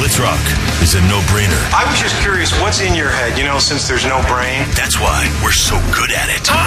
Plymouth Rock is a no-brainer. I was just curious, what's in your head, since there's no brain? That's why we're so good at it.